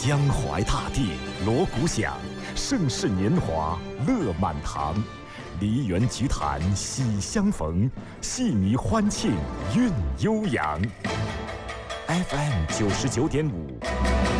江淮大地锣鼓响，盛世年华乐满堂。梨园菊坛喜相逢，戏迷欢庆韵悠扬。FM 99.5。